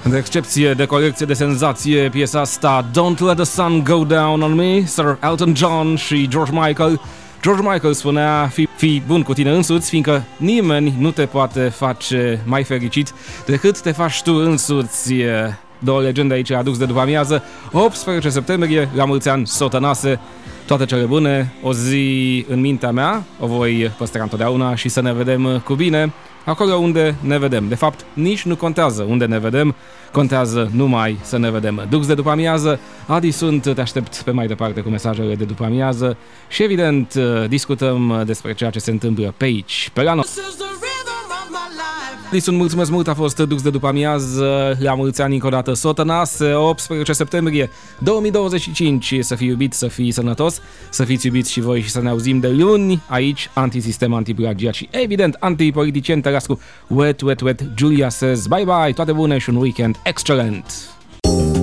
De excepție, de colecție, de senzație, piesa asta Don't Let the Sun Go Down on Me, Sir Elton John și George Michael. George Michael spunea, fii bun cu tine însuți, fiindcă nimeni nu te poate face mai fericit decât te faci tu însuți. Două legende aici adus de după amiază. 18 septembrie, la mulți ani, Sotănase, toate cele bune, o zi în mintea mea, o voi păstra întotdeauna și să ne vedem cu bine acolo unde ne vedem. De fapt, nici nu contează unde ne vedem, contează numai să ne vedem. Dux de după amiază, Adi sunt, te aștept pe mai departe cu mesajele de după amiază și evident discutăm despre ceea ce se întâmplă pe aici, pe la noi. Sunt mulțumesc mult, a fost Dux de după amiază, la mulți ani încă o dată Sotănase, 18 septembrie 2025, să fii iubit, să fii sănătos, să fiți iubiți și voi și să ne auzim de luni aici, antisistem, antiplagiat și evident antipoliticieni. Tălascu, wet, Julia says bye bye, toate bune și un weekend excelent!